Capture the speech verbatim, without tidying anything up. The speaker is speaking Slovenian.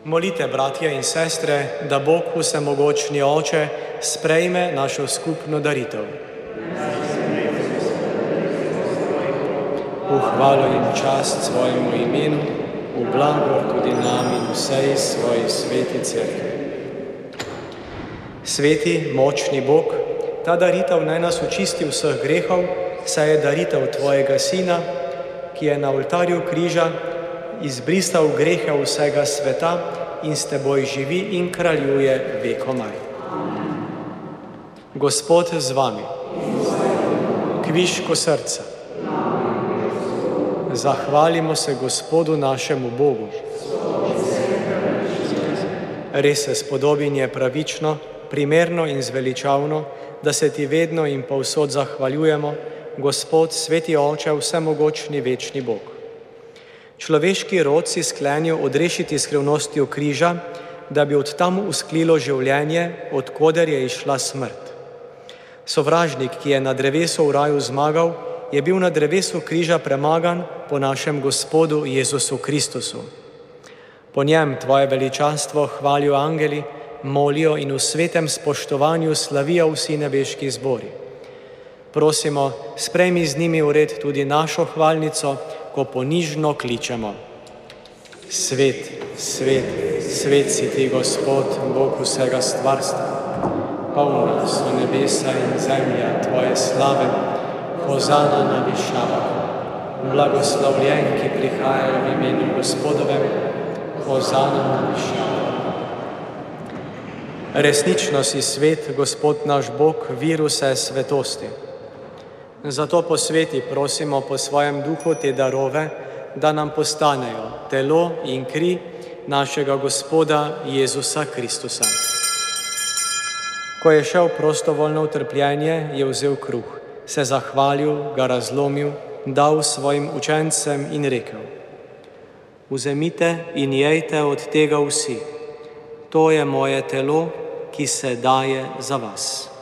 Molite, bratje in sestre, da Bog vsemogočni Oče sprejme našo skupno daritev. V hvalo in čast svojemu imenu, v blagor tudi nam in vsej svoji sveti cerkvi. Sveti, močni Bog, ta daritev naj nas očisti vseh grehov, saj je daritev Tvojega Sina, ki je na oltarju križa izbrisal grehe vsega sveta in s Teboj živi in kraljuje vekomaj. Gospod z vami, kviško srca, zahvalimo se Gospodu našemu Bogu. Res se spodobin je pravično, primerno in zveličavno, da se Ti vedno in povsod zahvaljujemo, Gospod, sveti Oče, vsemogočni večni Bog. Človeški rod si sklenil odrešiti skrivnostjo križa, da bi od tam usklilo življenje, od koder je išla smrt. Sovražnik, ki je na drevesu v raju zmagal, je bil na drevesu križa premagan po našem Gospodu Jezusu Kristusu. Po njem Tvoje veličanstvo hvalijo angeli, molijo in v svetem spoštovanju slavijo vsi nebeški zbori. Prosimo, sprejmi z njimi v red tudi našo hvalnico, ko ponižno kličemo. Svet, svet, svet si Ti, Gospod, Bog vsega stvarstva. Polna so nebesa in zemlja Tvoje slave, hozana na višavah. Blagoslovljen, ki prihaja v imenu Gospodovem, hozana na višavah. Resnično si svet, Gospod naš Bog, vir vse svetosti. Zato po sveti prosimo po svojem duhu te darove, da nam postanejo telo in kri našega Gospoda Jezusa Kristusa. Ko je šel prostovoljno v trpljenje, je vzel kruh, se zahvalil, ga razlomil, dal svojim učencem in rekel: Vzemite in jejte od tega vsi, to je moje telo, ki se daje za vas.